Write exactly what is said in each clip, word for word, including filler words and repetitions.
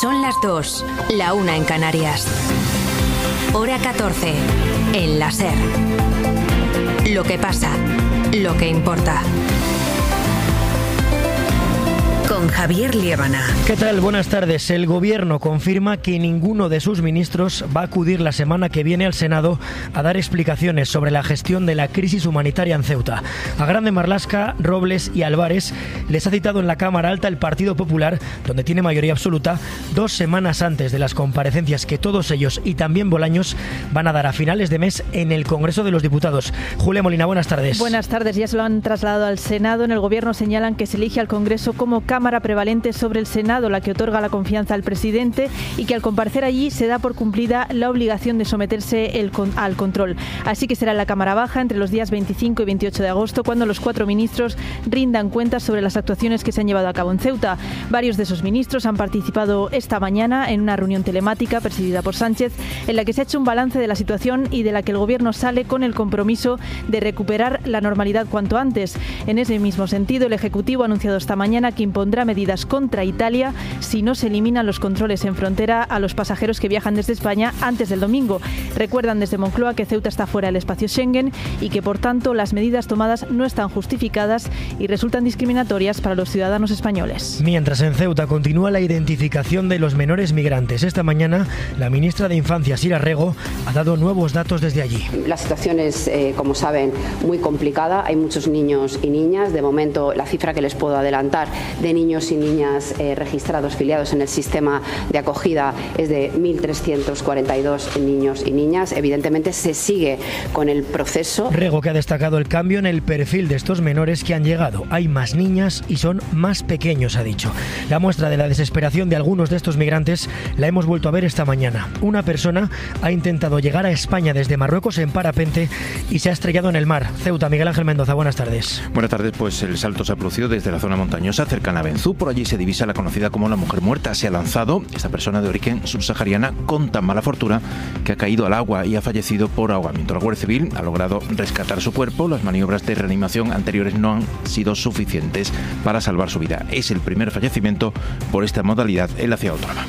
Son las dos, la una en Canarias. Hora catorce, en la SER. Lo que pasa, lo que importa. Con Javier Liébana. ¿Qué tal? Buenas tardes. El Gobierno confirma que ninguno de sus ministros va a acudir la semana que viene al Senado a dar explicaciones sobre la gestión de la crisis humanitaria en Ceuta. A Grande Marlaska, Robles y Álvarez les ha citado en la Cámara Alta el Partido Popular, donde tiene mayoría absoluta, dos semanas antes de las comparecencias que todos ellos y también Bolaños van a dar a finales de mes en el Congreso de los Diputados. Julia Molina, buenas tardes. Buenas tardes. Ya se lo han trasladado al Senado. En el Gobierno señalan que se elige al Congreso como Cámara prevalente sobre el Senado, la que otorga la confianza al presidente, y que al comparecer allí se da por cumplida la obligación de someterse el con, al control. Así que será en la Cámara Baja entre los días veinticinco y veintiocho de agosto cuando los cuatro ministros rindan cuentas sobre las actuaciones que se han llevado a cabo en Ceuta. Varios de esos ministros han participado esta mañana en una reunión telemática presidida por Sánchez, en la que se ha hecho un balance de la situación y de la que el Gobierno sale con el compromiso de recuperar la normalidad cuanto antes. En ese mismo sentido, el Ejecutivo ha anunciado esta mañana que impondrá medidas contra Italia si no se eliminan los controles en frontera a los pasajeros que viajan desde España antes del domingo. Recuerdan desde Moncloa que Ceuta está fuera del espacio Schengen y que, por tanto, las medidas tomadas no están justificadas y resultan discriminatorias para los ciudadanos españoles. Mientras en Ceuta continúa la identificación de los menores migrantes. Esta mañana, la ministra de Infancia, Sira Rego, ha dado nuevos datos desde allí. La situación es, eh, como saben, muy complicada. Hay muchos niños y niñas. De momento, la cifra que les puedo adelantar de niños y niñas eh, registrados, filiados en el sistema de acogida es de mil trescientos cuarenta y dos niños y niñas. Evidentemente se sigue con el proceso. Rego, que ha destacado el cambio en el perfil de estos menores que han llegado. Hay más niñas y son más pequeños, ha dicho. La muestra de la desesperación de algunos de estos migrantes la hemos vuelto a ver esta mañana. Una persona ha intentado llegar a España desde Marruecos en parapente y se ha estrellado en el mar. Ceuta, Miguel Ángel Mendoza, buenas tardes. Buenas tardes, pues el salto se ha producido desde la zona montañosa cercana a Benzú. Por allí se divisa la conocida como la mujer muerta. Se ha lanzado esta persona de origen subsahariana con tan mala fortuna que ha caído al agua y ha fallecido por ahogamiento. La Guardia Civil ha logrado rescatar su cuerpo. Las maniobras de reanimación anteriores no han sido suficientes para salvar su vida. Es el primer fallecimiento por esta modalidad en la ciudad autónoma.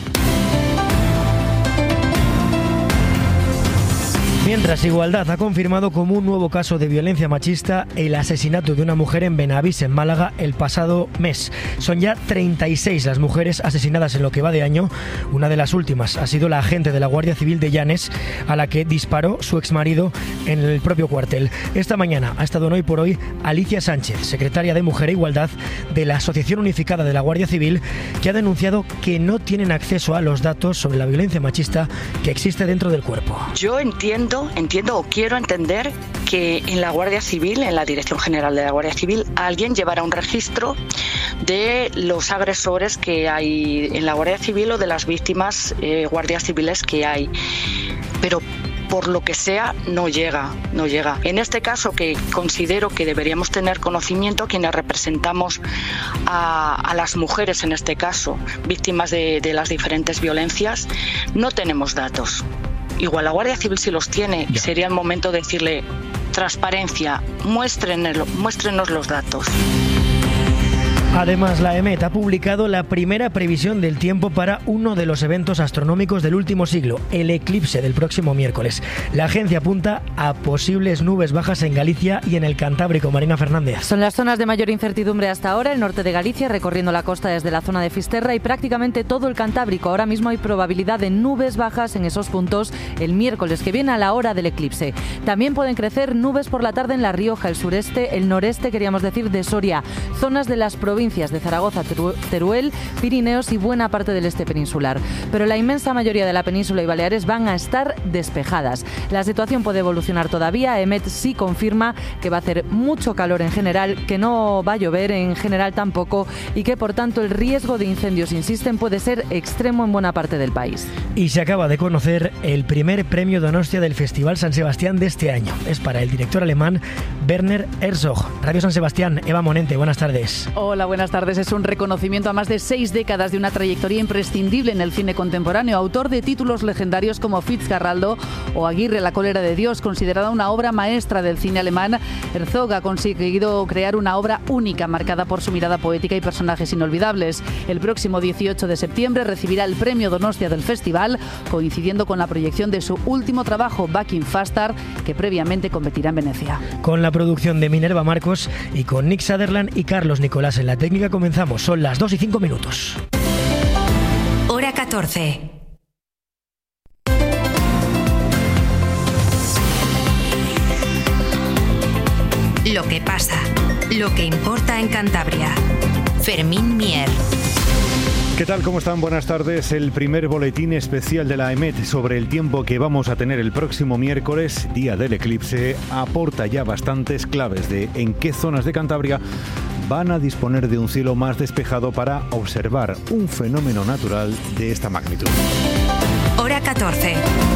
Mientras, Igualdad ha confirmado como un nuevo caso de violencia machista el asesinato de una mujer en Benavís, en Málaga, el pasado mes. Son ya treinta y seis las mujeres asesinadas en lo que va de año. Una de las últimas ha sido la agente de la Guardia Civil de Llanes, a la que disparó su exmarido en el propio cuartel. Esta mañana ha estado en Hoy por Hoy Alicia Sánchez, secretaria de Mujer e Igualdad de la Asociación Unificada de la Guardia Civil, que ha denunciado que no tienen acceso a los datos sobre la violencia machista que existe dentro del cuerpo. Yo entiendo Entiendo o quiero entender que en la Guardia Civil, en la Dirección General de la Guardia Civil, alguien llevará un registro de los agresores que hay en la Guardia Civil o de las víctimas eh, guardias civiles que hay. Pero por lo que sea, no llega, no llega. En este caso, que considero que deberíamos tener conocimiento, quienes representamos a, a las mujeres, en este caso, víctimas de, de las diferentes violencias, no tenemos datos. Igual la Guardia Civil sí los tiene, y sería el momento de decirle: transparencia, muéstrenos, muéstrenos los datos. Además, la EMET ha publicado la primera previsión del tiempo para uno de los eventos astronómicos del último siglo, el eclipse del próximo miércoles. La agencia apunta a posibles nubes bajas en Galicia y en el Cantábrico. Marina Fernández. Son las zonas de mayor incertidumbre hasta ahora, el norte de Galicia, recorriendo la costa desde la zona de Fisterra, y prácticamente todo el Cantábrico. Ahora mismo hay probabilidad de nubes bajas en esos puntos el miércoles que viene a la hora del eclipse. También pueden crecer nubes por la tarde en La Rioja, el sureste, el noreste, queríamos decir, de Soria, zonas de las provincias de Zaragoza, Teruel, Pirineos y buena parte del este peninsular. Pero la inmensa mayoría de la península y Baleares van a estar despejadas. La situación puede evolucionar todavía. EMET sí confirma que va a hacer mucho calor en general, que no va a llover en general tampoco, y que por tanto el riesgo de incendios, insisten, puede ser extremo en buena parte del país. Y se acaba de conocer el primer premio Donostia del Festival San Sebastián de este año. Es para el director alemán Werner Herzog. Radio San Sebastián, Eva Monente, buenas tardes. Hola, buenas buenas tardes. Es un reconocimiento a más de seis décadas de una trayectoria imprescindible en el cine contemporáneo. Autor de títulos legendarios como Fitzcarraldo o Aguirre, la cólera de Dios, considerada una obra maestra del cine alemán, Herzog ha conseguido crear una obra única, marcada por su mirada poética y personajes inolvidables. El próximo dieciocho de septiembre recibirá el premio Donostia del festival, coincidiendo con la proyección de su último trabajo, Back in Faster, que previamente competirá en Venecia. Con la producción de Minerva Marcos y con Nick Sutherland y Carlos Nicolás en la técnica comenzamos. Son las dos y cinco minutos. Hora catorce. Lo que pasa, lo que importa en Cantabria. Fermín Mier. ¿Qué tal? ¿Cómo están? Buenas tardes. El primer boletín especial de la EMET sobre el tiempo que vamos a tener el próximo miércoles, día del eclipse, aporta ya bastantes claves de en qué zonas de Cantabria van a disponer de un cielo más despejado para observar un fenómeno natural de esta magnitud. Hora catorce.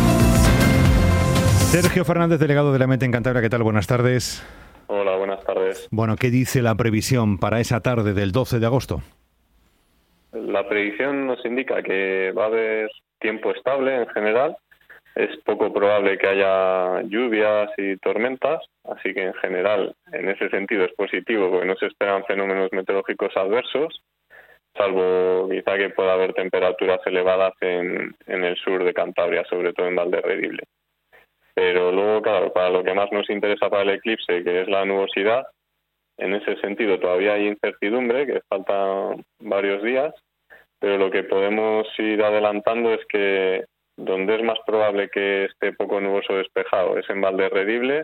Sergio Fernández, delegado de la EMET en Cantabria. ¿Qué tal? Buenas tardes. Hola, buenas tardes. Bueno, ¿qué dice la previsión para esa tarde del doce de agosto? La predicción nos indica que va a haber tiempo estable en general. Es poco probable que haya lluvias y tormentas, así que en general, en ese sentido es positivo porque no se esperan fenómenos meteorológicos adversos, salvo quizá que pueda haber temperaturas elevadas en, en el sur de Cantabria, sobre todo en Valderredible. Pero luego, claro, para lo que más nos interesa para el eclipse, que es la nubosidad, en ese sentido todavía hay incertidumbre, que faltan varios días, pero lo que podemos ir adelantando es que donde es más probable que esté poco nuboso despejado es en Valderredible.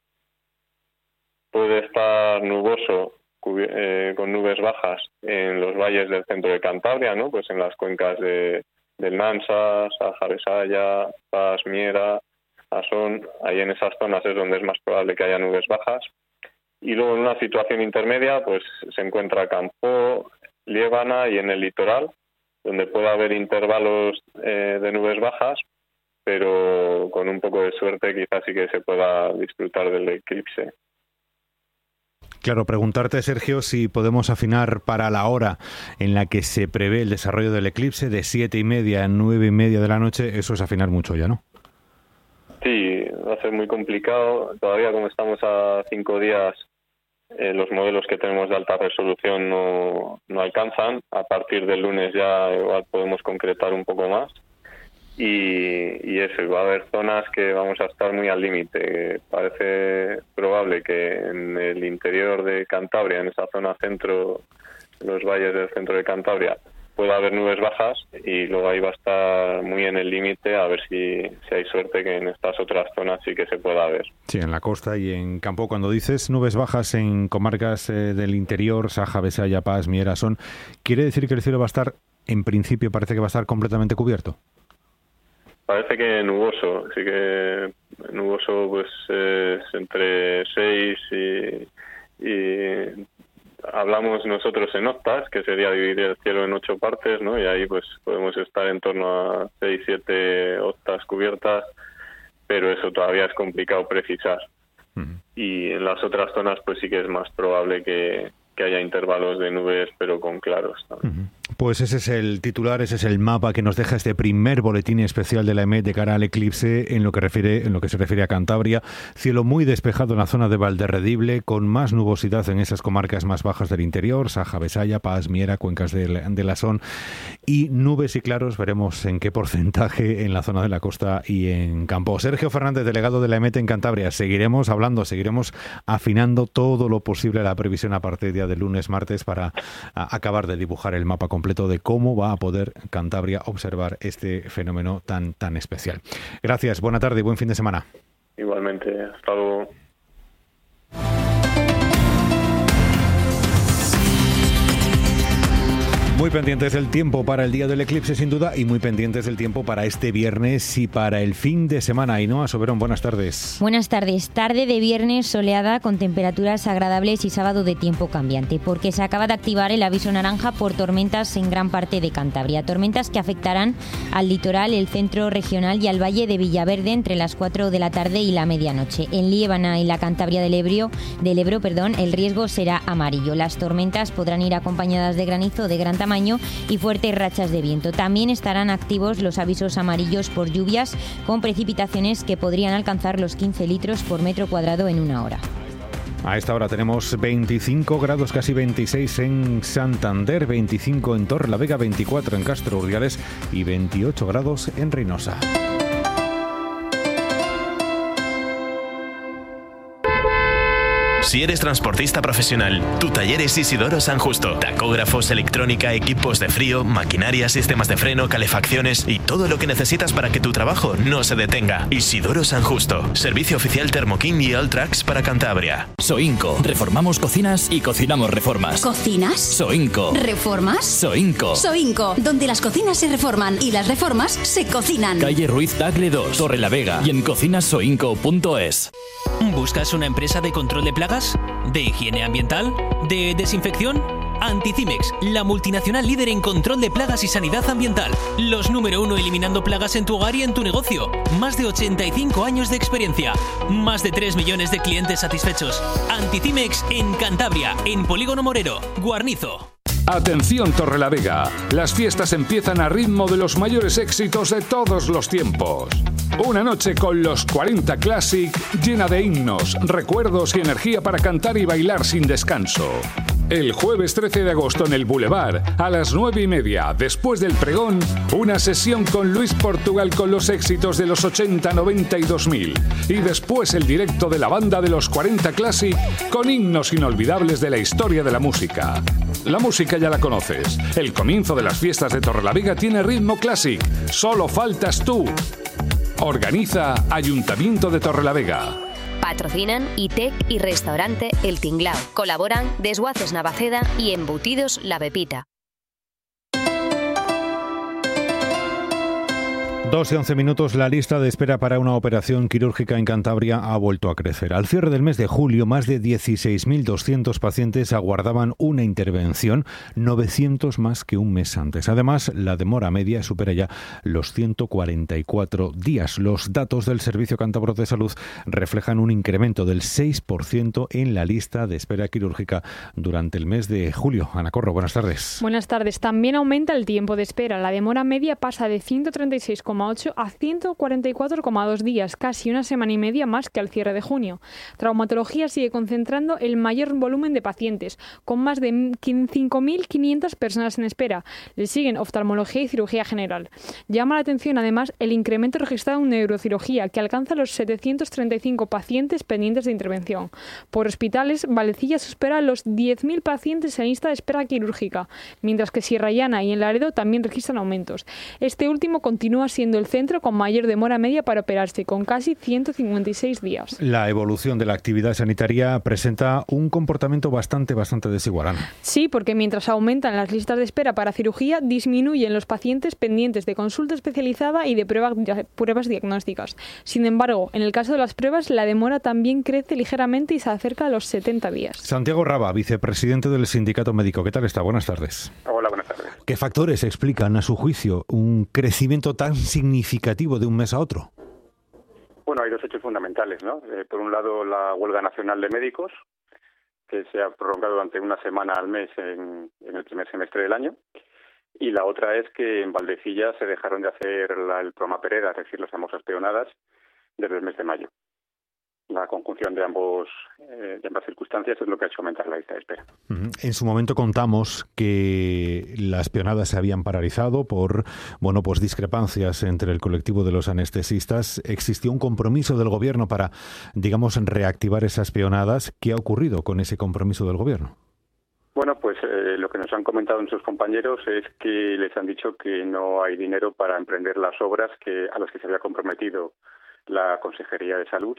Puede estar nuboso eh, con nubes bajas en los valles del centro de Cantabria, ¿no? Pues en las cuencas de, del Nansa, Saja Besaya, Paz, Miera, Asón. Ahí en esas zonas es donde es más probable que haya nubes bajas. Y luego en una situación intermedia pues se encuentra Campó, Liébana y en el litoral, donde puede haber intervalos eh, de nubes bajas, pero con un poco de suerte quizás sí que se pueda disfrutar del eclipse. Claro, preguntarte, Sergio, si podemos afinar para la hora en la que se prevé el desarrollo del eclipse, de siete y media a nueve y media de la noche. Eso es afinar mucho ya, ¿no? Sí, va a ser muy complicado. Todavía como estamos a cinco días, eh, los modelos que tenemos de alta resolución no, no alcanzan. A partir del lunes ya igual podemos concretar un poco más. Y, y eso, va a haber zonas que vamos a estar muy al límite. Parece probable que en el interior de Cantabria, en esa zona centro, los valles del centro de Cantabria, puede haber nubes bajas y luego ahí va a estar muy en el límite a ver si, si hay suerte que en estas otras zonas sí que se pueda ver. Sí, en la costa y en campo. Cuando dices nubes bajas en comarcas eh, del interior, Saja, Besaya, Paz, Miera, Son, ¿quiere decir que el cielo va a estar, en principio parece que va a estar completamente cubierto? Parece que nuboso, así que nuboso pues es entre seis y... y hablamos nosotros en octas, que sería dividir el cielo en ocho partes, ¿no? Y ahí pues podemos estar en torno a seis, siete octas cubiertas, pero eso todavía es complicado precisar. Uh-huh. Y en las otras zonas pues sí que es más probable que, que haya intervalos de nubes, pero con claros también. Uh-huh. Pues ese es el titular, ese es el mapa que nos deja este primer boletín especial de la EMET de cara al eclipse en lo que refiere, en lo que se refiere a Cantabria. Cielo muy despejado en la zona de Valderredible, con más nubosidad en esas comarcas más bajas del interior, Saja, Besaya, Paz, Miera, cuencas de, de la Son, y nubes y claros, veremos en qué porcentaje en la zona de la costa y en campo. Sergio Fernández, delegado de la EMET en Cantabria. Seguiremos hablando, seguiremos afinando todo lo posible la previsión a partir del lunes, martes, para a, acabar de dibujar el mapa completo de cómo va a poder Cantabria observar este fenómeno tan tan especial. Gracias, buena tarde y buen fin de semana. Igualmente, hasta luego. Muy pendientes del tiempo para el día del eclipse, sin duda, y muy pendientes del tiempo para este viernes y para el fin de semana. Ainhoa Soberón, buenas tardes. Buenas tardes. Tarde de viernes soleada con temperaturas agradables y sábado de tiempo cambiante, porque se acaba de activar el aviso naranja por tormentas en gran parte de Cantabria. Tormentas que afectarán al litoral, el centro regional y al valle de Villaverde entre las cuatro de la tarde y la medianoche. En Liébana y la Cantabria del Ebro, del Ebro, perdón, el riesgo será amarillo. Las tormentas podrán ir acompañadas de granizo de gran tamaño y fuertes rachas de viento. También estarán activos los avisos amarillos por lluvias con precipitaciones que podrían alcanzar los quince litros por metro cuadrado en una hora. A esta hora tenemos veinticinco grados, casi veintiséis en Santander, veinticinco en Torrelavega, veinticuatro en Castro Urdiales y veintiocho grados en Reynosa. Si eres transportista profesional, tu taller es Isidoro San Justo. Tacógrafos, electrónica, equipos de frío, maquinaria, sistemas de freno, calefacciones y todo lo que necesitas para que tu trabajo no se detenga. Isidoro San Justo. Servicio oficial Thermoking y Alltrax para Cantabria. Soinco. Reformamos cocinas y cocinamos reformas. ¿Cocinas? Soinco. ¿Reformas? Soinco. Soinco. Donde las cocinas se reforman y las reformas se cocinan. Calle Ruiz Tagle dos, Torrelavega y en cocinasoinco punto es. ¿Buscas una empresa de control de plagas? ¿De higiene ambiental? ¿De desinfección? Anticimex, la multinacional líder en control de plagas y sanidad ambiental. Los número uno eliminando plagas en tu hogar y en tu negocio. Más de ochenta y cinco años de experiencia. Más de tres millones de clientes satisfechos. Anticimex en Cantabria, en Polígono Morero, Guarnizo. Atención Torrelavega, las fiestas empiezan a ritmo de los mayores éxitos de todos los tiempos. Una noche con los cuarenta Classic llena de himnos, recuerdos y energía para cantar y bailar sin descanso. El jueves trece de agosto en el Boulevard, a las nueve y media, después del pregón, una sesión con Luis Portugal con los éxitos de los ochenta, noventa y dos mil. Y después el directo de la banda de los cuarenta Classic con himnos inolvidables de la historia de la música. La música ya la conoces. El comienzo de las fiestas de Torrelavega tiene ritmo Classic. Solo faltas tú. Organiza Ayuntamiento de Torrelavega. Patrocinan I T E C y Restaurante El Tinglao. Colaboran Desguaces Navaceda y Embutidos La Pepita. Dos y once minutos, la lista de espera para una operación quirúrgica en Cantabria ha vuelto a crecer. Al cierre del mes de julio, más de dieciséis mil doscientos pacientes aguardaban una intervención, novecientos más que un mes antes. Además, la demora media supera ya los ciento cuarenta y cuatro días. Los datos del Servicio Cántabro de Salud reflejan un incremento del seis por ciento en la lista de espera quirúrgica durante el mes de julio. Ana Corro, buenas tardes. Buenas tardes. También aumenta el tiempo de espera. La demora media pasa de ciento treinta y seis coma ocho a ciento cuarenta y cuatro coma dos días, casi una semana y media más que al cierre de junio. Traumatología sigue concentrando el mayor volumen de pacientes, con más de cinco mil quinientas personas en espera. Le siguen oftalmología y cirugía general. Llama la atención además el incremento registrado en neurocirugía, que alcanza los setecientos treinta y cinco pacientes pendientes de intervención. Por hospitales, Vallecilla supera los diez mil pacientes en lista de espera quirúrgica, mientras que Sierra Llana y en Laredo también registran aumentos. Este último continúa siendo el centro con mayor demora media para operarse, con casi ciento cincuenta y seis días. La evolución de la actividad sanitaria presenta un comportamiento bastante, bastante desigual, Ana. Sí, porque mientras aumentan las listas de espera para cirugía, disminuyen los pacientes pendientes de consulta especializada y de pruebas, pruebas diagnósticas. Sin embargo, en el caso de las pruebas, la demora también crece ligeramente y se acerca a los setenta días. Santiago Raba, vicepresidente del Sindicato Médico. ¿Qué tal está? Buenas tardes. Hola, buenas tardes. ¿Qué factores explican, a su juicio, un crecimiento tan significativo de un mes a otro? Bueno, hay dos hechos fundamentales, ¿no? Eh, por un lado, la huelga nacional de médicos, que se ha prolongado durante una semana al mes en, en el primer semestre del año. Y la otra es que en Valdecilla se dejaron de hacer la, el programa Pereda, es decir, las famosas peonadas, desde el mes de mayo. La conjunción de ambos eh, de ambas circunstancias es lo que ha hecho aumentar la lista de espera. En su momento contamos que las peonadas se habían paralizado por bueno pues discrepancias entre el colectivo de los anestesistas. ¿Existió un compromiso del gobierno para, digamos, reactivar esas peonadas? ¿Qué ha ocurrido con ese compromiso del gobierno? Bueno, pues eh, lo que nos han comentado nuestros compañeros es que les han dicho que no hay dinero para emprender las obras que a las que se había comprometido la Consejería de Salud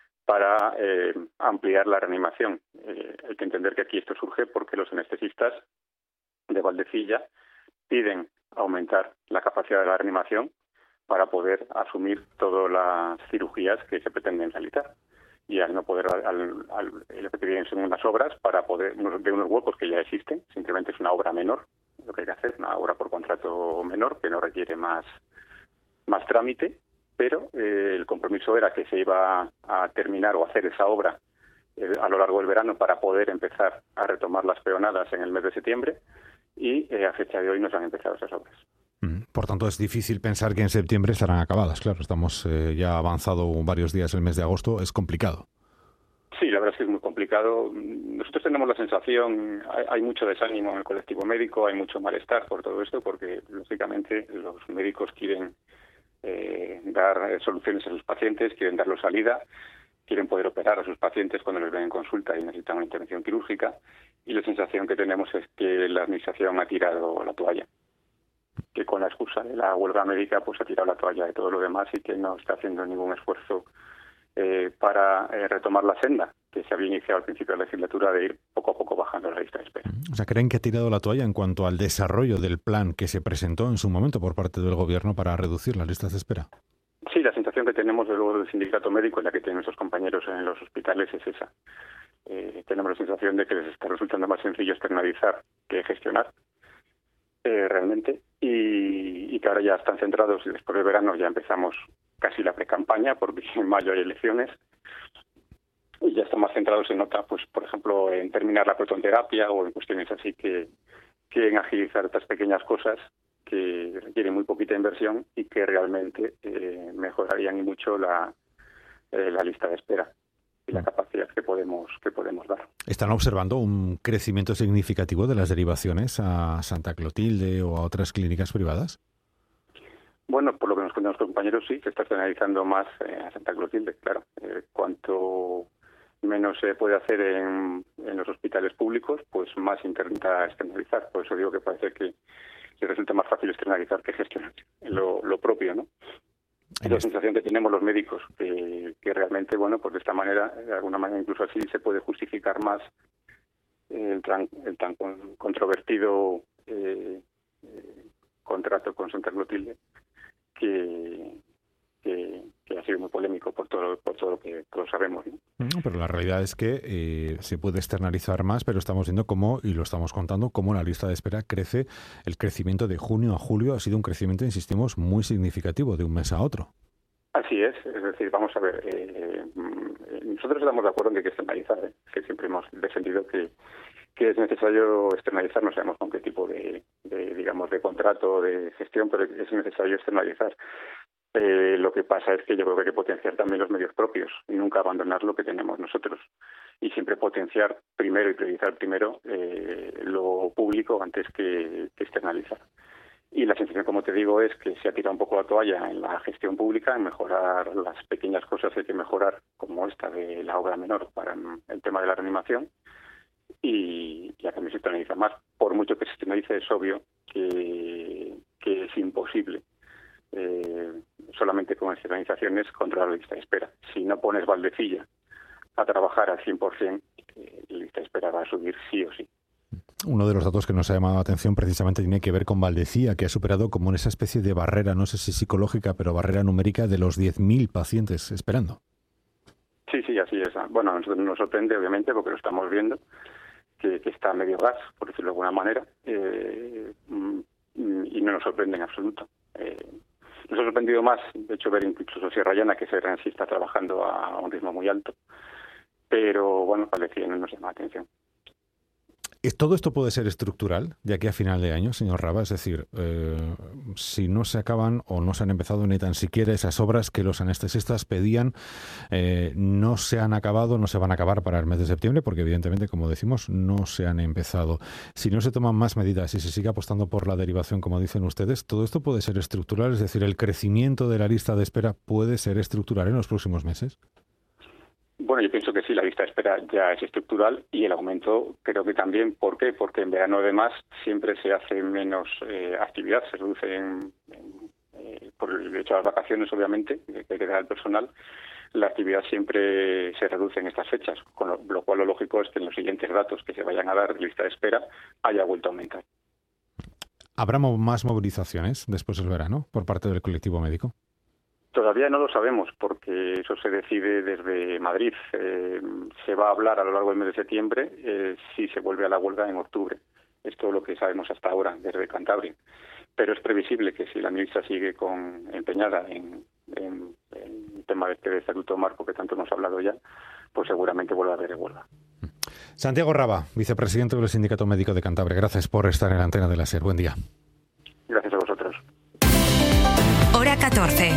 para eh, ampliar la reanimación. Eh, hay que entender que aquí esto surge porque los anestesistas de Valdecilla piden aumentar la capacidad de la reanimación para poder asumir todas las cirugías que se pretenden realizar. Y al no poder, al, al, lo que piden son unas obras para poder, de unos huecos que ya existen, simplemente es una obra menor, lo que hay que hacer, una obra por contrato menor, que no requiere más, más trámite, pero eh, el compromiso era que se iba a terminar o hacer esa obra eh, a lo largo del verano para poder empezar a retomar las peonadas en el mes de septiembre, y eh, a fecha de hoy no se han empezado esas obras. Por tanto, es difícil pensar que en septiembre estarán acabadas. Claro, estamos eh, ya avanzado varios días el mes de agosto. Es complicado. Sí, la verdad es que es muy complicado. Nosotros tenemos la sensación, hay, hay mucho desánimo en el colectivo médico, hay mucho malestar por todo esto, porque lógicamente los médicos quieren eh, dar soluciones a sus pacientes, quieren darles salida, quieren poder operar a sus pacientes cuando les ven en consulta y necesitan una intervención quirúrgica, y la sensación que tenemos es que la administración ha tirado la toalla, que con la excusa de la huelga médica pues ha tirado la toalla de todo lo demás y que no está haciendo ningún esfuerzo eh, para eh, retomar la senda que se había iniciado al principio de la legislatura de ir poco a poco bajando la lista de espera. O sea, ¿creen que ha tirado la toalla en cuanto al desarrollo del plan que se presentó en su momento por parte del Gobierno para reducir las listas de espera? Sí, la sensación que tenemos de luego del sindicato médico y la que tienen nuestros compañeros en los hospitales es esa. Eh, tenemos la sensación de que les está resultando más sencillo externalizar que gestionar. Eh, realmente, y, y que ahora ya están centrados y después del verano ya empezamos casi la pre-campaña, porque en mayo hay elecciones, y ya están más centrados en nota, pues por ejemplo, en terminar la protonterapia o en cuestiones así que quieren agilizar estas pequeñas cosas que requieren muy poquita inversión y que realmente eh, mejorarían y mucho la, eh, la lista de espera y la capacidad que podemos que podemos dar. ¿Están observando un crecimiento significativo de las derivaciones a Santa Clotilde o a otras clínicas privadas? Bueno, por lo que nos cuentan nuestros compañeros, sí, se está externalizando más eh, a Santa Clotilde, claro. Eh, cuanto menos se puede hacer en, en los hospitales públicos, pues más se intenta externalizar. Por eso digo que parece que le resulta más fácil externalizar que gestionar lo, lo propio, ¿no? Es la sensación que tenemos los médicos, que, que realmente, bueno, pues de esta manera, de alguna manera incluso así, se puede justificar más el tan, el tan controvertido eh, eh, contrato con Santa Clotilde, que, que, que ha sido muy polémico por todo, por todo lo que todos sabemos, ¿no? Pero la realidad es que eh, se puede externalizar más, pero estamos viendo cómo, y lo estamos contando, cómo la lista de espera crece. El crecimiento de junio a julio ha sido un crecimiento, insistimos, muy significativo, de un mes a otro. Así es, es decir, vamos a ver, eh, nosotros estamos de acuerdo en que hay que externalizar, ¿eh? Que siempre hemos defendido que, que es necesario externalizar, no sabemos con qué tipo de, de digamos, de contrato, de gestión, pero es necesario externalizar. Eh, lo que pasa es que yo creo que hay que potenciar también los medios propios y nunca abandonar lo que tenemos nosotros. Y siempre potenciar primero y priorizar primero eh, lo público antes que, que externalizar. Y la sensación, como te digo, es que se ha tirado un poco la toalla en la gestión pública, en mejorar las pequeñas cosas que hay que mejorar, como esta de la obra menor para el tema de la reanimación, y ya también se externaliza más. Por mucho que se externalice, es obvio que, que es imposible eh, solamente con externalizaciones controlar la lista de espera. Si no pones Valdecilla a trabajar al cien por ciento, eh, la lista de espera va a subir sí o sí. Uno de los datos que nos ha llamado la atención precisamente tiene que ver con Valdecilla, que ha superado como en esa especie de barrera, no sé si psicológica, pero barrera numérica de los diez mil pacientes esperando. Sí, sí, así es. Bueno, a nosotros nos sorprende, obviamente, porque lo estamos viendo, que, que está a medio gas, por decirlo de alguna manera, eh, y no nos sorprende en absoluto. Eh, nos ha sorprendido más, de hecho, ver incluso Sierra Llana, que sí está trabajando a un ritmo muy alto, pero bueno, Valdecilla no nos llama la atención. ¿Todo esto puede ser estructural de aquí a final de año, señor Raba? Es decir, eh, si no se acaban o no se han empezado ni tan siquiera esas obras que los anestesistas pedían, eh, no se han acabado, no se van a acabar para el mes de septiembre, porque evidentemente, como decimos, no se han empezado. Si no se toman más medidas y se sigue apostando por la derivación, como dicen ustedes, ¿todo esto puede ser estructural? Es decir, ¿el crecimiento de la lista de espera puede ser estructural en los próximos meses? Bueno, yo pienso que sí, la lista de espera ya es estructural y el aumento creo que también. ¿Por qué? Porque en verano además siempre se hace menos eh, actividad, se reduce en, en, eh, por el hecho de las vacaciones, obviamente, que hay que dar al personal. La actividad siempre se reduce en estas fechas, con lo, lo cual lo lógico es que en los siguientes datos que se vayan a dar de lista de espera haya vuelto a aumentar. ¿Habrá más movilizaciones después del verano por parte del colectivo médico? Todavía no lo sabemos porque eso se decide desde Madrid. Eh, se va a hablar a lo largo del mes de septiembre eh, si se vuelve a la huelga en octubre. Es todo lo que sabemos hasta ahora desde Cantabria. Pero es previsible que si la ministra sigue con empeñada en, en, en el tema de este estatuto marco que tanto hemos hablado ya, pues seguramente vuelva a haber huelga. Santiago Raba, vicepresidente del Sindicato Médico de Cantabria. Gracias por estar en la antena de la SER. Buen día. Gracias a vosotros. Hora catorce.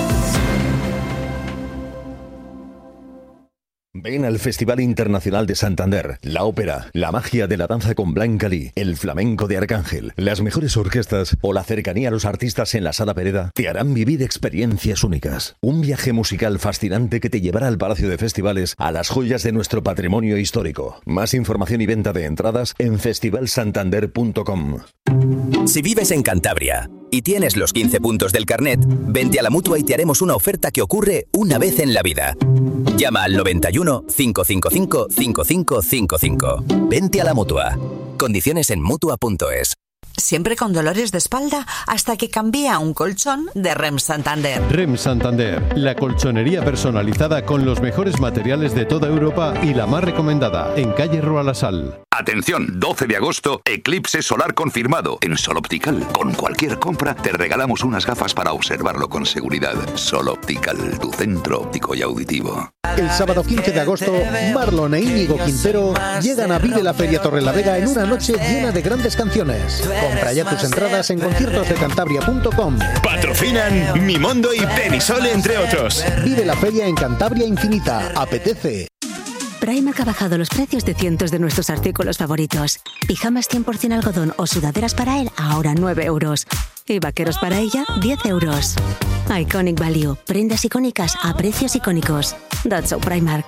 Ven al Festival Internacional de Santander, la ópera, la magia de la danza con Blanca Lee, el flamenco de Arcángel, las mejores orquestas o la cercanía a los artistas en la Sala Pereda te harán vivir experiencias únicas. Un viaje musical fascinante que te llevará al Palacio de Festivales, a las joyas de nuestro patrimonio histórico. Más información y venta de entradas en festival santander punto com. Si vives en Cantabria y tienes los quince puntos del carnet, vente a la Mutua y te haremos una oferta que ocurre una vez en la vida. Llama al noventa y uno, cinco cinco cinco, cinco cinco cinco cinco. Vente a la Mutua. Condiciones en mutua punto es. Siempre con dolores de espalda hasta que cambié a un colchón de REM Santander. REM Santander, la colchonería personalizada con los mejores materiales de toda Europa y la más recomendada, en calle Rua La Sal. Atención, doce de agosto, eclipse solar confirmado. En Sol Optical, con cualquier compra, te regalamos unas gafas para observarlo con seguridad. Sol Optical, tu centro óptico y auditivo. El sábado quince de agosto, Marlon e Íñigo Quintero llegan a Vive la Feria Torrelavega en una noche llena de grandes canciones. Compra ya tus entradas en conciertos de cantabria punto com. Patrocinan Mimondo y Penisol, entre otros. Vive la feria en Cantabria Infinita. Apetece. Primark ha bajado los precios de cientos de nuestros artículos favoritos. Pijamas cien por ciento algodón o sudaderas para él, ahora nueve euros. Y vaqueros para ella, diez euros. Iconic Value. Prendas icónicas a precios icónicos. That's so Primark.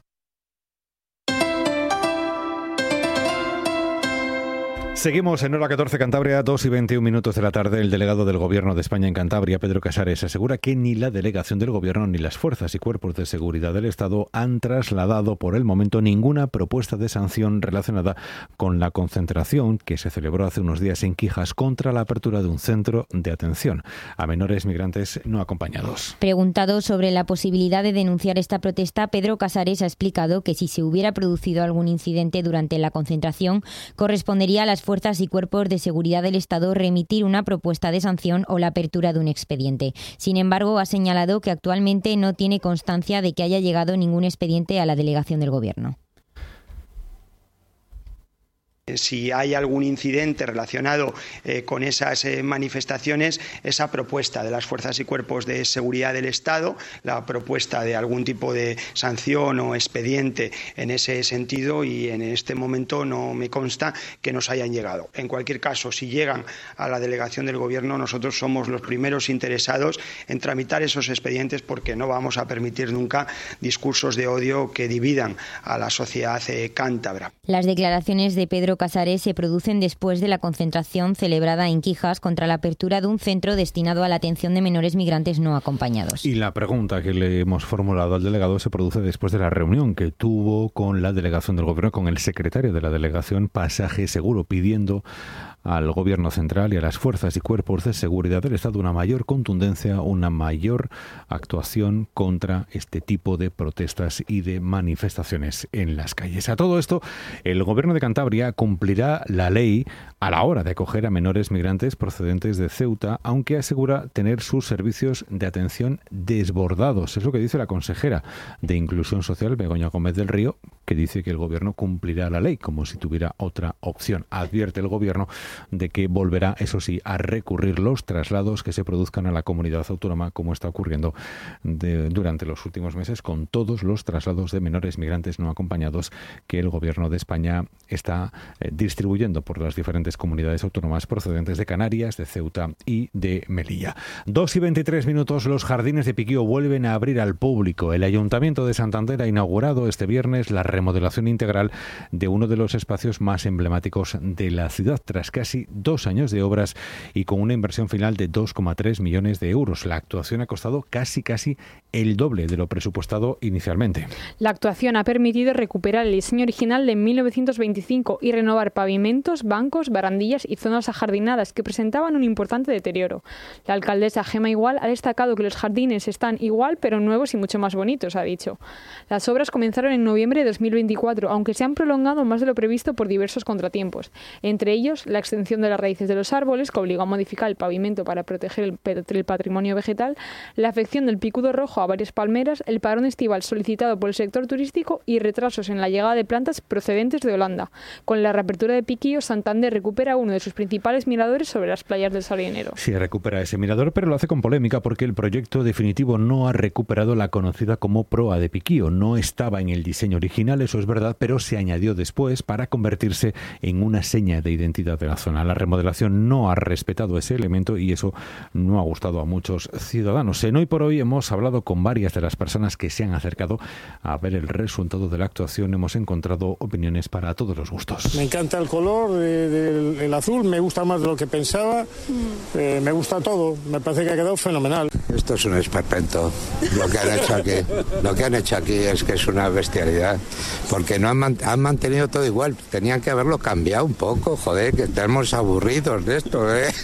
Seguimos en Hora catorce Cantabria, dos y veintiún minutos de la tarde. El delegado del Gobierno de España en Cantabria, Pedro Casares, asegura que ni la delegación del Gobierno ni las fuerzas y cuerpos de seguridad del Estado han trasladado por el momento ninguna propuesta de sanción relacionada con la concentración que se celebró hace unos días en Quijas contra la apertura de un centro de atención a menores migrantes no acompañados. Preguntado sobre la posibilidad de denunciar esta protesta, Pedro Casares ha explicado que si se hubiera producido algún incidente durante la concentración, correspondería a las fuerzas y cuerpos de seguridad del Estado remitir una propuesta de sanción o la apertura de un expediente. Sin embargo, ha señalado que actualmente no tiene constancia de que haya llegado ningún expediente a la delegación del Gobierno. Si hay algún incidente relacionado eh, con esas eh, manifestaciones, esa propuesta de las fuerzas y cuerpos de seguridad del Estado, la propuesta de algún tipo de sanción o expediente en ese sentido, y en este momento no me consta que nos hayan llegado. En cualquier caso, si llegan a la delegación del Gobierno, nosotros somos los primeros interesados en tramitar esos expedientes, porque no vamos a permitir nunca discursos de odio que dividan a la sociedad eh, cántabra. Las declaraciones de Pedro Casares se producen después de la concentración celebrada en Quijas contra la apertura de un centro destinado a la atención de menores migrantes no acompañados. Y la pregunta que le hemos formulado al delegado se produce después de la reunión que tuvo con la delegación del Gobierno, con el secretario de la delegación, Pasaje Seguro, pidiendo al Gobierno central y a las fuerzas y cuerpos de seguridad del Estado una mayor contundencia, una mayor actuación contra este tipo de protestas y de manifestaciones en las calles. A todo esto, el Gobierno de Cantabria cumplirá la ley a la hora de acoger a menores migrantes procedentes de Ceuta, aunque asegura tener sus servicios de atención desbordados. Es lo que dice la consejera de Inclusión Social, Begoña Gómez del Río, que dice que el Gobierno cumplirá la ley como si tuviera otra opción. Advierte el Gobierno de que volverá, eso sí, a recurrir los traslados que se produzcan a la comunidad autónoma, como está ocurriendo de, durante los últimos meses con todos los traslados de menores migrantes no acompañados que el Gobierno de España está eh, distribuyendo por las diferentes comunidades autónomas procedentes de Canarias, de Ceuta y de Melilla. Dos y veintitrés minutos, los jardines de Piquío vuelven a abrir al público. El Ayuntamiento de Santander ha inaugurado este viernes la remodelación integral de uno de los espacios más emblemáticos de la ciudad, tras casi casi dos años de obras y con una inversión final de dos coma tres millones de euros. La actuación ha costado casi casi el doble de lo presupuestado inicialmente. La actuación ha permitido recuperar el diseño original de mil novecientos veinticinco y renovar pavimentos, bancos, barandillas y zonas ajardinadas que presentaban un importante deterioro. La alcaldesa Gemma Igual ha destacado que los jardines están igual pero nuevos y mucho más bonitos, ha dicho. Las obras comenzaron en noviembre de dos mil veinticuatro, aunque se han prolongado más de lo previsto por diversos contratiempos. Entre ellos, la extensión de las raíces de los árboles, que obligó a modificar el pavimento para proteger el, el patrimonio vegetal, la afección del picudo rojo a varias palmeras, el parón estival solicitado por el sector turístico y retrasos en la llegada de plantas procedentes de Holanda. Con la reapertura de Piquillo, Santander recupera uno de sus principales miradores sobre las playas del Salinero. Sí, recupera ese mirador, pero lo hace con polémica porque el proyecto definitivo no ha recuperado la conocida como proa de Piquillo. No estaba en el diseño original, eso es verdad, pero se añadió después para convertirse en una seña de identidad de la zona. La remodelación no ha respetado ese elemento y eso no ha gustado a muchos ciudadanos. En Hoy por Hoy hemos hablado con varias de las personas que se han acercado a ver el resultado de la actuación. Hemos encontrado opiniones para todos los gustos. Me encanta el color eh, del el azul, me gusta más de lo que pensaba, eh, me gusta todo, me parece que ha quedado fenomenal. Esto es un esperpento. Lo que han hecho aquí, lo que han hecho aquí es que es una bestialidad, porque no han, man- han mantenido todo igual. Tenían que haberlo cambiado un poco, joder, que estamos aburridos de esto, ¿eh?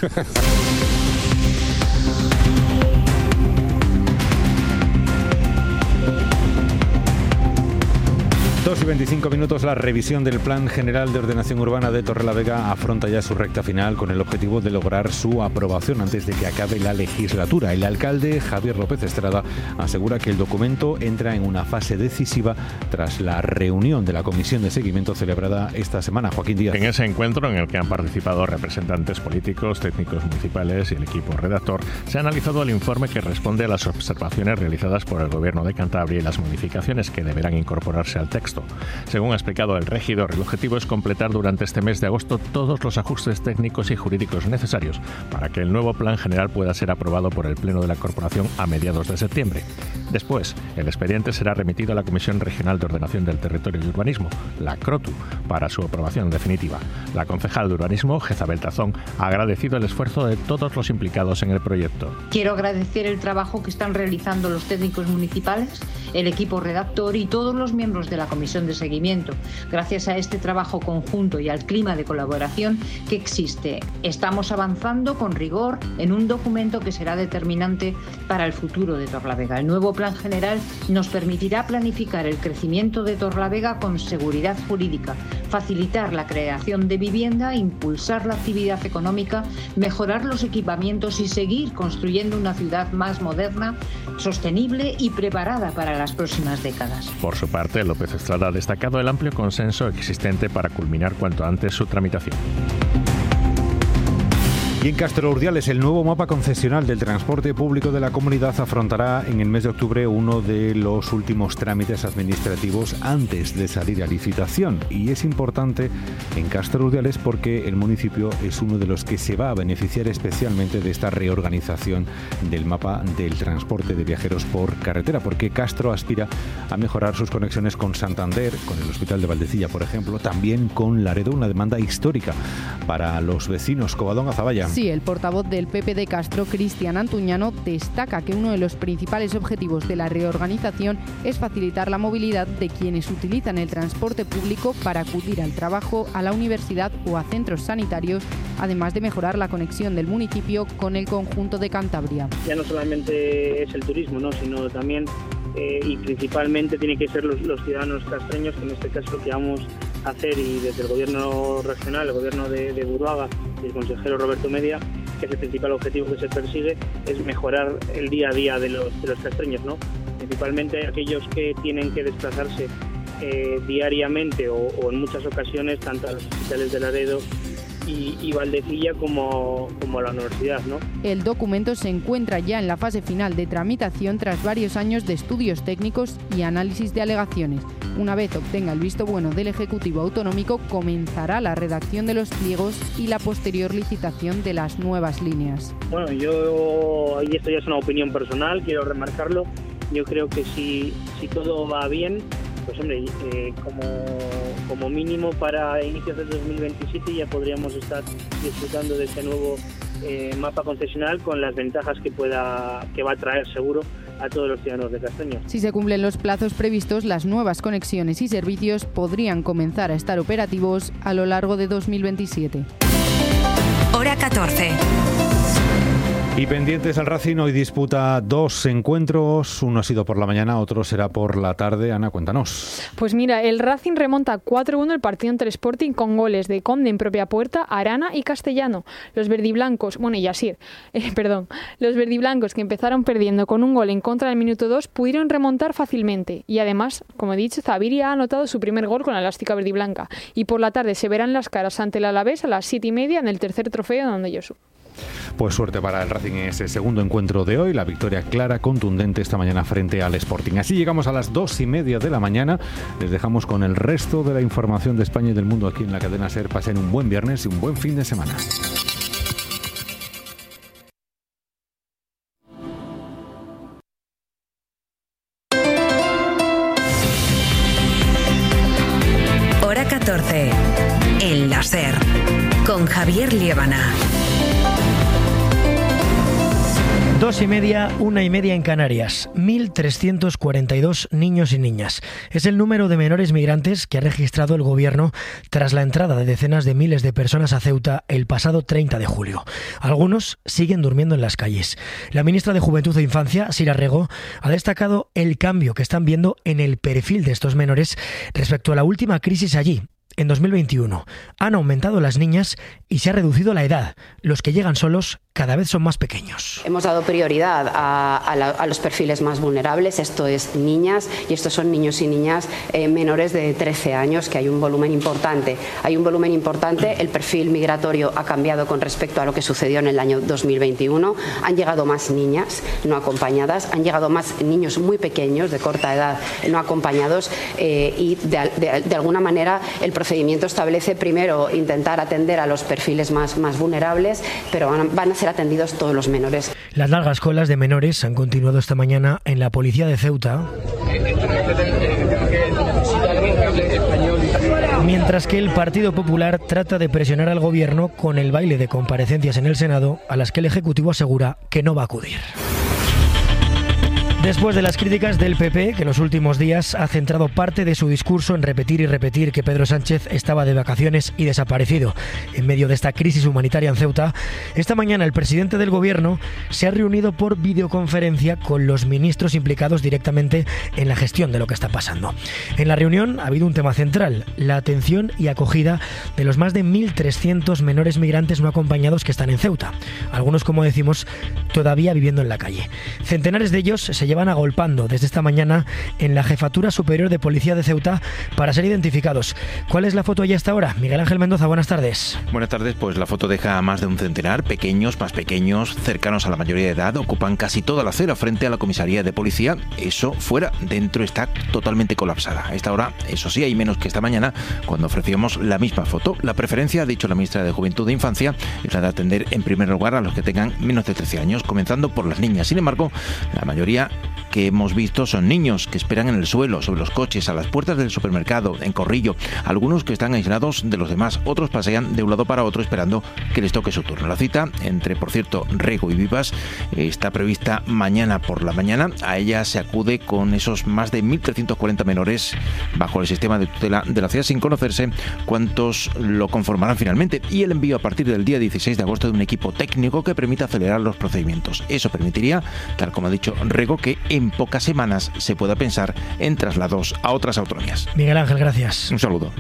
dos y veinticinco minutos, la revisión del Plan General de Ordenación Urbana de Torrelavega afronta ya su recta final con el objetivo de lograr su aprobación antes de que acabe la legislatura. El alcalde Javier López Estrada asegura que el documento entra en una fase decisiva tras la reunión de la comisión de seguimiento celebrada esta semana. Joaquín Díaz. En ese encuentro, en el que han participado representantes políticos, técnicos municipales y el equipo redactor, se ha analizado el informe que responde a las observaciones realizadas por el Gobierno de Cantabria y las modificaciones que deberán incorporarse al texto. Según ha explicado el regidor, el objetivo es completar durante este mes de agosto todos los ajustes técnicos y jurídicos necesarios para que el nuevo plan general pueda ser aprobado por el Pleno de la Corporación a mediados de septiembre. Después, el expediente será remitido a la Comisión Regional de Ordenación del Territorio y Urbanismo, la CROTU, para su aprobación definitiva. La concejal de Urbanismo, Jezabel Tazón, ha agradecido el esfuerzo de todos los implicados en el proyecto. Quiero agradecer el trabajo que están realizando los técnicos municipales, el equipo redactor y todos los miembros de la Comisión de Seguimiento. Gracias a este trabajo conjunto y al clima de colaboración que existe, estamos avanzando con rigor en un documento que será determinante para el futuro de Torrelavega. El nuevo Plan General nos permitirá planificar el crecimiento de Torrelavega con seguridad jurídica, facilitar la creación de vivienda, impulsar la actividad económica, mejorar los equipamientos y seguir construyendo una ciudad más moderna, sostenible y preparada para las próximas décadas. Por su parte, López Estrada ha destacado el amplio consenso existente para culminar cuanto antes su tramitación. Y en Castro Urdiales, el nuevo mapa concesional del transporte público de la comunidad afrontará en el mes de octubre uno de los últimos trámites administrativos antes de salir a licitación. Y es importante en Castro Urdiales porque el municipio es uno de los que se va a beneficiar especialmente de esta reorganización del mapa del transporte de viajeros por carretera, porque Castro aspira a mejorar sus conexiones con Santander, con el Hospital de Valdecilla, por ejemplo, también con Laredo, una demanda histórica para los vecinos. Covadonga Zavalla. Sí, el portavoz del P P de Castro, Cristian Antuñano, destaca que uno de los principales objetivos de la reorganización es facilitar la movilidad de quienes utilizan el transporte público para acudir al trabajo, a la universidad o a centros sanitarios, además de mejorar la conexión del municipio con el conjunto de Cantabria. Ya no solamente es el turismo, ¿no?, sino también eh, y principalmente tiene que ser los, los ciudadanos castreños, que en este caso lo que vamos a hacer, y desde el gobierno regional, el gobierno de, de Buruaga y el consejero Roberto Media, que es el principal objetivo que se persigue, es mejorar el día a día de los, de los castreños, ¿no? Principalmente aquellos que tienen que desplazarse eh, diariamente o, o en muchas ocasiones tanto a los hospitales de Laredo y, y Valdecilla como, como a la universidad, ¿no? El documento se encuentra ya en la fase final de tramitación tras varios años de estudios técnicos y análisis de alegaciones. Una vez obtenga el visto bueno del Ejecutivo Autonómico, comenzará la redacción de los pliegos y la posterior licitación de las nuevas líneas. Bueno, yo, y esto ya es una opinión personal, quiero remarcarlo, yo creo que si, si todo va bien, pues hombre, eh, como como mínimo para inicios del dos mil veintisiete ya podríamos estar disfrutando de este nuevo eh, mapa concesional con las ventajas que pueda que va a traer seguro a todos los ciudadanos de Castaños. Si se cumplen los plazos previstos, las nuevas conexiones y servicios podrían comenzar a estar operativos a lo largo de dos mil veintisiete. Hora catorce. Y pendientes al Racing, hoy disputa dos encuentros, uno ha sido por la mañana, otro será por la tarde. Ana, cuéntanos. Pues mira, el Racing remonta cuatro uno el partido entre Sporting con goles de Conde en propia puerta, Arana y Castellano. Los verdiblancos, bueno y Yasir, eh, perdón, los verdiblancos que empezaron perdiendo con un gol en contra del minuto dos pudieron remontar fácilmente y además, como he dicho, Zaviria ha anotado su primer gol con la elástica verdiblanca y por la tarde se verán las caras ante el Alavés a las siete y media en el tercer trofeo donde Josu. Pues suerte para el Racing en ese segundo encuentro de hoy, la victoria clara, contundente esta mañana frente al Sporting. Así llegamos a las dos y media de la mañana, les dejamos con el resto de la información de España y del mundo aquí en la cadena SER. Pasen un buen viernes y un buen fin de semana. Hora catorce, en la SER, con Javier Liébana. Dos y media, una y media en Canarias. mil trescientos cuarenta y dos niños y niñas. Es el número de menores migrantes que ha registrado el Gobierno tras la entrada de decenas de miles de personas a Ceuta el pasado treinta de julio. Algunos siguen durmiendo en las calles. La ministra de Juventud e Infancia, Sira Rego, ha destacado el cambio que están viendo en el perfil de estos menores respecto a la última crisis allí. En dos mil veintiuno han aumentado las niñas y se ha reducido la edad. Los que llegan solos cada vez son más pequeños. Hemos dado prioridad a, a, la, a los perfiles más vulnerables, esto es niñas, y estos son niños y niñas eh, menores de trece años, que hay un volumen importante. Hay un volumen importante, el perfil migratorio ha cambiado con respecto a lo que sucedió en el año dos mil veintiuno. Han llegado más niñas no acompañadas, han llegado más niños muy pequeños, de corta edad, no acompañados, eh, y de, de, de alguna manera el procedimiento establece primero intentar atender a los perfiles más, más vulnerables, pero van, van a ser atendidos todos los menores. Las largas colas de menores han continuado esta mañana en la policía de Ceuta, mientras que el Partido Popular trata de presionar al Gobierno con el baile de comparecencias en el Senado a las que el Ejecutivo asegura que no va a acudir. Después de las críticas del P P, que en los últimos días ha centrado parte de su discurso en repetir y repetir que Pedro Sánchez estaba de vacaciones y desaparecido en medio de esta crisis humanitaria en Ceuta, esta mañana el presidente del Gobierno se ha reunido por videoconferencia con los ministros implicados directamente en la gestión de lo que está pasando. En la reunión ha habido un tema central, la atención y acogida de los más de mil trescientos menores migrantes no acompañados que están en Ceuta, algunos, como decimos, todavía viviendo en la calle. Centenares de ellos se llevan agolpando desde esta mañana en la Jefatura Superior de Policía de Ceuta para ser identificados. ¿Cuál es la foto allí hasta ahora? Miguel Ángel Mendoza, buenas tardes. Buenas tardes, pues la foto deja a más de un centenar, pequeños, más pequeños, cercanos a la mayoría de edad, ocupan casi toda la acera frente a la comisaría de policía. Eso fuera, dentro está totalmente colapsada. A esta hora, eso sí, hay menos que esta mañana, cuando ofrecíamos la misma foto. La preferencia, ha dicho la ministra de Juventud e Infancia, es la de atender en primer lugar a los que tengan menos de trece años, comenzando por las niñas. Sin embargo, la mayoría que hemos visto son niños que esperan en el suelo, sobre los coches, a las puertas del supermercado, en corrillo, algunos que están aislados de los demás, otros pasean de un lado para otro esperando que les toque su turno. La cita entre, por cierto, Rego y Vivas está prevista mañana por la mañana. A ella se acude con esos más de mil trescientos cuarenta menores bajo el sistema de tutela de la ciudad, sin conocerse cuántos lo conformarán finalmente, y el envío a partir del día dieciséis de agosto de un equipo técnico que permita acelerar los procedimientos. Eso permitiría, tal como ha dicho Rego, que en pocas semanas se pueda pensar en traslados a otras autonomías. Miguel Ángel, gracias. Un saludo.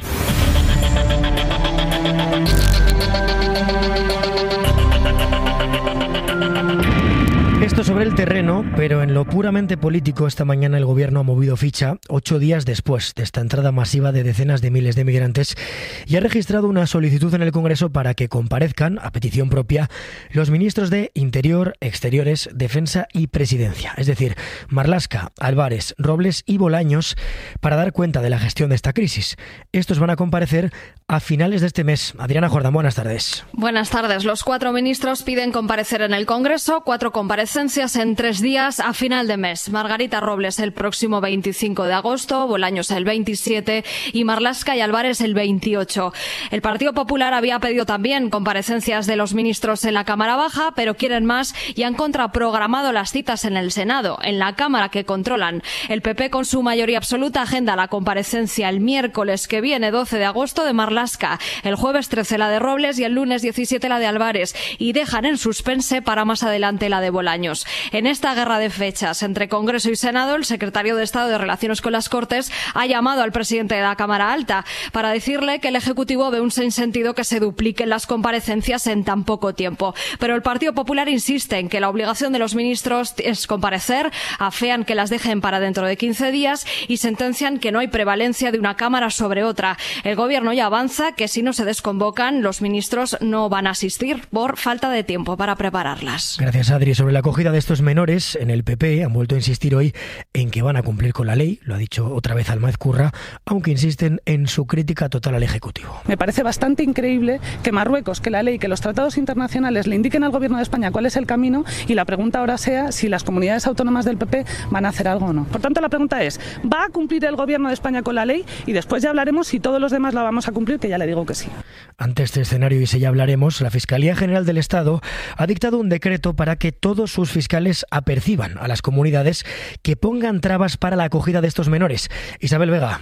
Esto sobre el terreno, pero en lo puramente político, esta mañana el Gobierno ha movido ficha ocho días después de esta entrada masiva de decenas de miles de migrantes y ha registrado una solicitud en el Congreso para que comparezcan, a petición propia, los ministros de Interior, Exteriores, Defensa y Presidencia, es decir, Marlaska, Álvarez, Robles y Bolaños, para dar cuenta de la gestión de esta crisis. Estos van a comparecer a finales de este mes. Adriana Jordán, buenas tardes. Buenas tardes. Los cuatro ministros piden comparecer en el Congreso, cuatro comparecencias comparecencias en tres días a final de mes. Margarita Robles el próximo veinticinco de agosto, Bolaños el veintisiete y Marlaska y Álvarez el veintiocho. El Partido Popular había pedido también comparecencias de los ministros en la Cámara Baja, pero quieren más y han contraprogramado las citas en el Senado, en la Cámara que controlan. El P P, con su mayoría absoluta, agenda la comparecencia el miércoles que viene, doce de agosto, de Marlaska, el jueves trece la de Robles y el lunes diecisiete la de Álvarez, y dejan en suspense para más adelante la de Bolaños. En esta guerra de fechas entre Congreso y Senado, el secretario de Estado de Relaciones con las Cortes ha llamado al presidente de la Cámara Alta para decirle que el Ejecutivo ve un sinsentido que se dupliquen las comparecencias en tan poco tiempo. Pero el Partido Popular insiste en que la obligación de los ministros es comparecer, afean que las dejen para dentro de quince días y sentencian que no hay prevalencia de una Cámara sobre otra. El Gobierno ya avanza que si no se desconvocan, los ministros no van a asistir por falta de tiempo para prepararlas. Gracias, Adri. Sobre la acogida de estos menores, en el P P han vuelto a insistir hoy en que van a cumplir con la ley, lo ha dicho otra vez Almaez Curra, aunque insisten en su crítica total al Ejecutivo. Me parece bastante increíble que Marruecos, que la ley, que los tratados internacionales le indiquen al Gobierno de España cuál es el camino, y la pregunta ahora sea si las comunidades autónomas del P P van a hacer algo o no. Por tanto, la pregunta es, ¿va a cumplir el Gobierno de España con la ley? Y después ya hablaremos si todos los demás la vamos a cumplir, que ya le digo que sí. Ante este escenario, y si ya hablaremos, la Fiscalía General del Estado ha dictado un decreto para que todos sus fiscales aperciban a las comunidades que pongan trabas para la acogida de estos menores. Isabel Vega.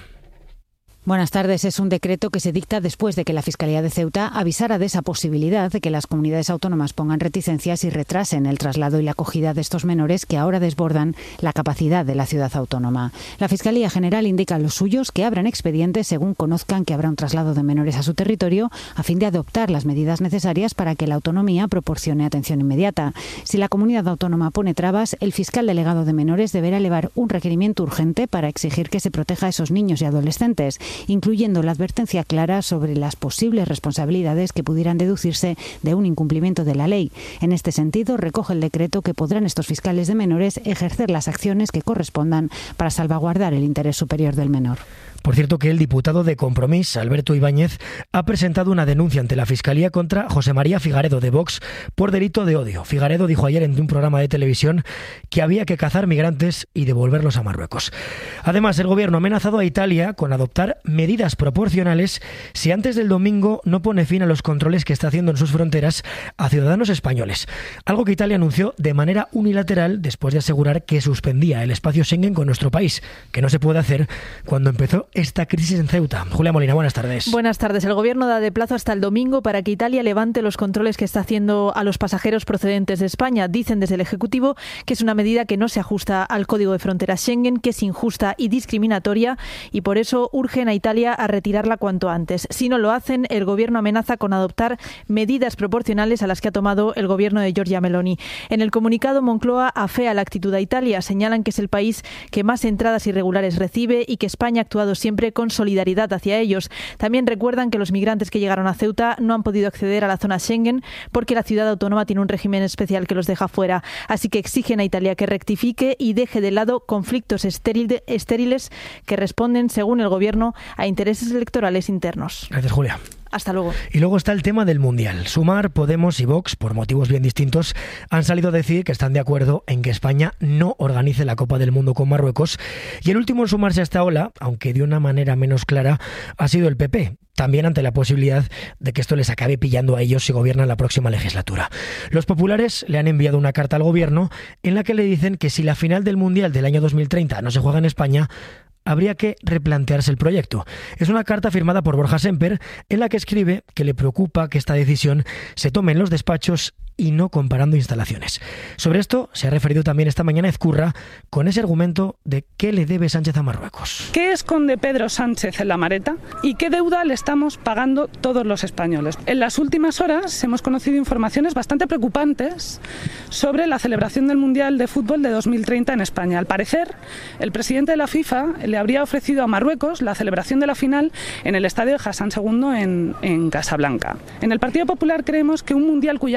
Buenas tardes. Es un decreto que se dicta después de que la Fiscalía de Ceuta avisara de esa posibilidad de que las comunidades autónomas pongan reticencias y retrasen el traslado y la acogida de estos menores que ahora desbordan la capacidad de la ciudad autónoma. La Fiscalía General indica a los suyos que abran expedientes según conozcan que habrá un traslado de menores a su territorio, a fin de adoptar las medidas necesarias para que la autonomía proporcione atención inmediata. Si la comunidad autónoma pone trabas, el fiscal delegado de menores deberá elevar un requerimiento urgente para exigir que se proteja a esos niños y adolescentes, incluyendo la advertencia clara sobre las posibles responsabilidades que pudieran deducirse de un incumplimiento de la ley. En este sentido, recoge el decreto que podrán estos fiscales de menores ejercer las acciones que correspondan para salvaguardar el interés superior del menor. Por cierto, que el diputado de Compromís, Alberto Ibáñez, ha presentado una denuncia ante la Fiscalía contra José María Figaredo, de Vox, por delito de odio. Figaredo dijo ayer en un programa de televisión que había que cazar migrantes y devolverlos a Marruecos. Además, el Gobierno ha amenazado a Italia con adoptar medidas proporcionales si antes del domingo no pone fin a los controles que está haciendo en sus fronteras a ciudadanos españoles. Algo que Italia anunció de manera unilateral después de asegurar que suspendía el espacio Schengen con nuestro país, que no se puede hacer cuando empezó esta crisis en Ceuta. Julia Molina, buenas tardes. Buenas tardes. El Gobierno da de plazo hasta el domingo para que Italia levante los controles que está haciendo a los pasajeros procedentes de España. Dicen desde el Ejecutivo que es una medida que no se ajusta al Código de Fronteras Schengen, que es injusta y discriminatoria, y por eso urgen a Italia a retirarla cuanto antes. Si no lo hacen, el Gobierno amenaza con adoptar medidas proporcionales a las que ha tomado el Gobierno de Giorgia Meloni. En el comunicado, Moncloa afea la actitud a Italia. Señalan que es el país que más entradas irregulares recibe y que España ha actuado siempre siempre con solidaridad hacia ellos. También recuerdan que los migrantes que llegaron a Ceuta no han podido acceder a la zona Schengen porque la ciudad autónoma tiene un régimen especial que los deja fuera. Así que exigen a Italia que rectifique y deje de lado conflictos estéril, estériles que responden, según el Gobierno, a intereses electorales internos. Gracias, Julia. Hasta luego. Y luego está el tema del Mundial. Sumar, Podemos y Vox, por motivos bien distintos, han salido a decir que están de acuerdo en que España no organice la Copa del Mundo con Marruecos. Y el último en sumarse a esta ola, aunque de una manera menos clara, ha sido el P P. También ante la posibilidad de que esto les acabe pillando a ellos si gobiernan la próxima legislatura. Los populares le han enviado una carta al Gobierno en la que le dicen que si la final del Mundial del año dos mil treinta no se juega en España, habría que replantearse el proyecto. Es una carta firmada por Borja Semper en la que escribe que le preocupa que esta decisión se tome en los despachos y no comparando instalaciones. Sobre esto se ha referido también esta mañana Ezcurra con ese argumento de qué le debe Sánchez a Marruecos. ¿Qué esconde Pedro Sánchez en la maleta y qué deuda le estamos pagando todos los españoles? En las últimas horas hemos conocido informaciones bastante preocupantes sobre la celebración del Mundial de Fútbol de dos mil treinta en España. Al parecer, el presidente de la FIFA le habría ofrecido a Marruecos la celebración de la final en el estadio de Hassan segundo en, en Casablanca. En el Partido Popular creemos que un Mundial cuya final no se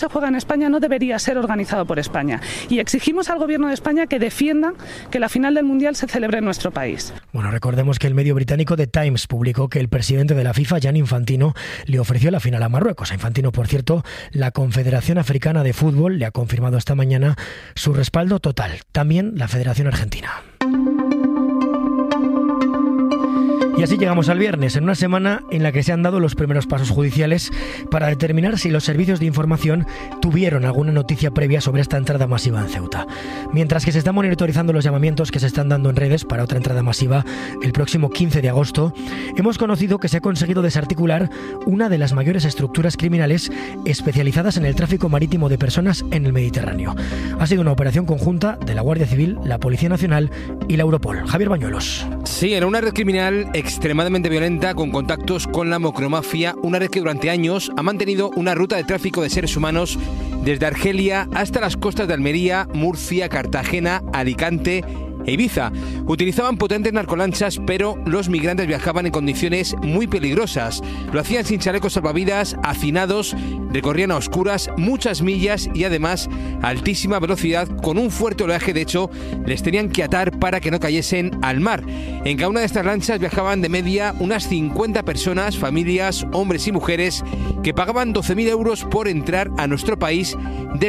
se juega en España no debería ser organizado por España. Y exigimos al Gobierno de España que defienda que la final del Mundial se celebre en nuestro país. Bueno, recordemos que el medio británico The Times publicó que el presidente de la FIFA, Gianni Infantino, le ofreció la final a Marruecos. A Infantino, por cierto, la Confederación Africana de Fútbol le ha confirmado esta mañana su respaldo total. También la Federación Argentina. Y así llegamos al viernes, en una semana en la que se han dado los primeros pasos judiciales para determinar si los servicios de información tuvieron alguna noticia previa sobre esta entrada masiva en Ceuta. Mientras que se están monitorizando los llamamientos que se están dando en redes para otra entrada masiva el próximo quince de agosto, hemos conocido que se ha conseguido desarticular una de las mayores estructuras criminales especializadas en el tráfico marítimo de personas en el Mediterráneo. Ha sido una operación conjunta de la Guardia Civil, la Policía Nacional y la Europol. Javier Bañuelos. Sí, era una red criminal extremadamente violenta con contactos con la macromafia, una red que durante años ha mantenido una ruta de tráfico de seres humanos desde Argelia hasta las costas de Almería, Murcia, Cartagena, Alicante e Ibiza. Utilizaban potentes narcolanchas, pero los migrantes viajaban en condiciones muy peligrosas. Lo hacían sin chalecos salvavidas, hacinados, recorrían a oscuras muchas millas y además a altísima velocidad con un fuerte oleaje. De hecho, les tenían que atar para que no cayesen al mar. En cada una de estas lanchas viajaban de media unas cincuenta personas, familias, hombres y mujeres, que pagaban doce mil euros por entrar a nuestro país.